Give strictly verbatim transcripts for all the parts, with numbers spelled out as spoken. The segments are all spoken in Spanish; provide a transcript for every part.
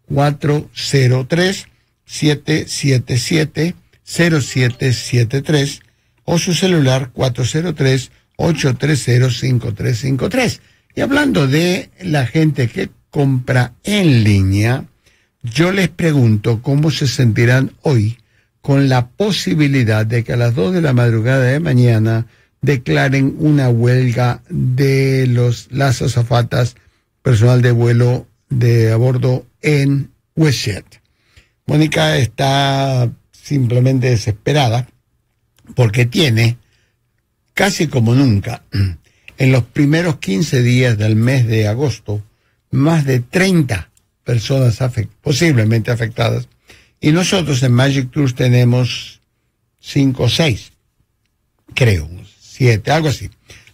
cuatro cero tres, siete siete siete, cero siete siete tres o su celular cuatro cero tres, ocho tres cero, cinco tres cinco tres. Y hablando de la gente que compra en línea, yo les pregunto cómo se sentirán hoy con la posibilidad de que a las dos de la madrugada de mañana declaren una huelga de los las azafatas, personal de vuelo de a bordo en WestJet. Mónica está simplemente desesperada porque tiene, casi como nunca, en los primeros quince días del mes de agosto, más de treinta personas afect- posiblemente afectadas. Y nosotros en Magic Tours tenemos cinco o seis, creo, siete, algo así.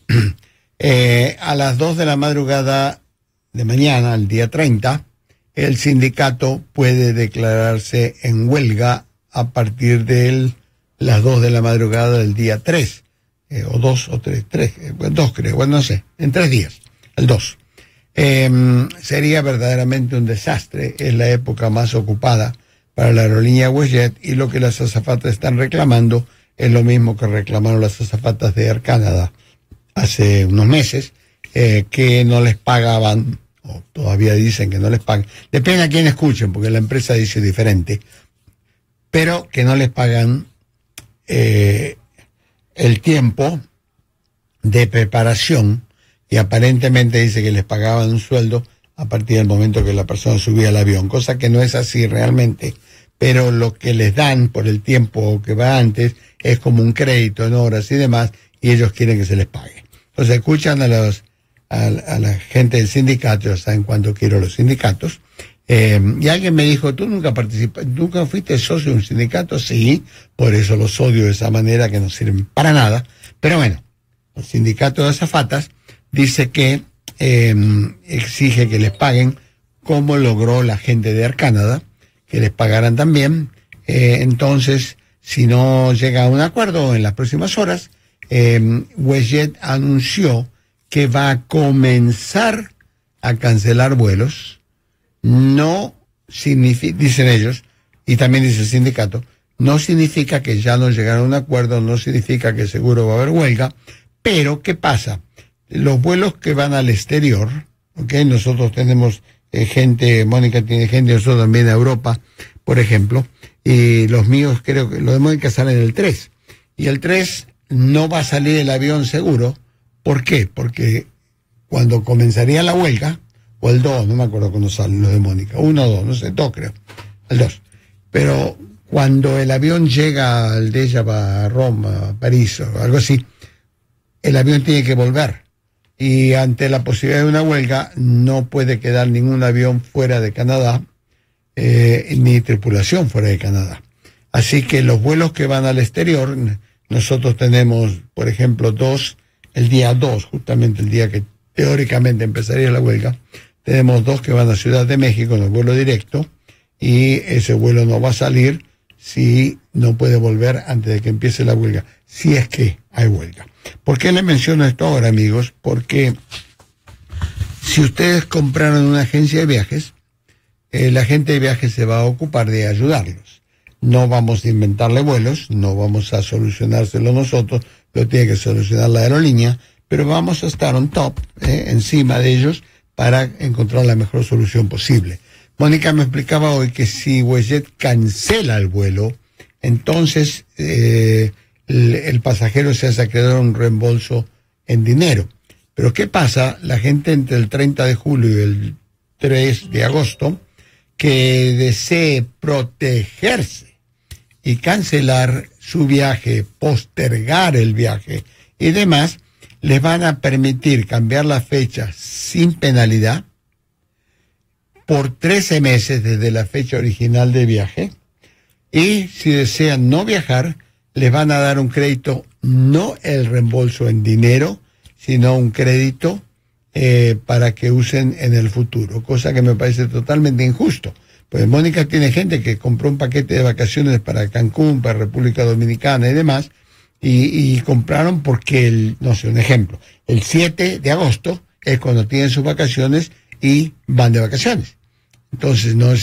eh, a las dos de la madrugada de mañana, el día treinta, el sindicato puede declararse en huelga a partir de las dos de la madrugada del día tres. Eh, o dos o tres, tres, eh, dos creo, bueno, no sé, en tres días, el dos. Eh, sería verdaderamente un desastre, es la época más ocupada para la aerolínea WestJet y lo que las azafatas están reclamando es lo mismo que reclamaron las azafatas de Air Canada hace unos meses, eh, que no les pagaban, o todavía dicen que no les pagan, depende a quién escuchen, porque la empresa dice diferente, pero que no les pagan eh, el tiempo de preparación, y aparentemente dice que les pagaban un sueldo a partir del momento que la persona subía al avión, cosa que no es así realmente, pero lo que les dan por el tiempo que va antes es como un crédito en horas y demás, y ellos quieren que se les pague. Entonces escuchan a los a, a la gente del sindicato, ya saben cuánto quiero los sindicatos, eh, y alguien me dijo, ¿tú nunca participaste, nunca fuiste socio de un sindicato? Sí, por eso los odio de esa manera que no sirven para nada, pero bueno, el sindicato de azafatas dice que eh, exige que les paguen como logró la gente de Air Canada, que les pagaran también. Eh, entonces, si no llega a un acuerdo en las próximas horas, eh, WestJet anunció que va a comenzar a cancelar vuelos. No significa, dicen ellos, y también dice el sindicato, no significa que ya no llegaron a un acuerdo, no significa que seguro va a haber huelga, pero ¿qué pasa? Los vuelos que van al exterior, ¿ok? Nosotros tenemos eh, gente, Mónica tiene gente, nosotros también a Europa, por ejemplo, y los míos creo que, los de Mónica salen el tres, y el tres no va a salir el avión seguro. ¿Por qué? Porque cuando comenzaría la huelga, o el dos, no me acuerdo cuándo salen los de Mónica, uno o dos, no sé, dos creo, el dos, pero cuando el avión llega al de ella a Roma, a París o algo así, el avión tiene que volver. Y ante la posibilidad de una huelga, no puede quedar ningún avión fuera de Canadá, eh, ni tripulación fuera de Canadá. Así que los vuelos que van al exterior, nosotros tenemos, por ejemplo, dos, el día dos, justamente el día que teóricamente empezaría la huelga, tenemos dos que van a Ciudad de México en el vuelo directo, y ese vuelo no va a salir si no puede volver antes de que empiece la huelga, si es que hay huelga. ¿Por qué les menciono esto ahora, amigos? Porque si ustedes compraron una agencia de viajes, eh, la agente de viajes se va a ocupar de ayudarlos. No vamos a inventarle vuelos, no vamos a solucionárselo nosotros, lo tiene que solucionar la aerolínea, pero vamos a estar on top, eh, encima de ellos, para encontrar la mejor solución posible. Mónica me explicaba hoy que si WestJet cancela el vuelo, entonces eh, el, el pasajero se hace acreedor a un reembolso en dinero. Pero ¿qué pasa? La gente entre el treinta de julio y el tres de agosto que desee protegerse y cancelar su viaje, postergar el viaje y demás, les van a permitir cambiar la fecha sin penalidad por trece meses desde la fecha original de viaje, y si desean no viajar, les van a dar un crédito, no el reembolso en dinero, sino un crédito eh, para que usen en el futuro, cosa que me parece totalmente injusto. Pues Mónica tiene gente que compró un paquete de vacaciones para Cancún, para República Dominicana y demás, y, y compraron porque, el, no sé, un ejemplo, el siete de agosto es cuando tienen sus vacaciones y van de vacaciones. Entonces no es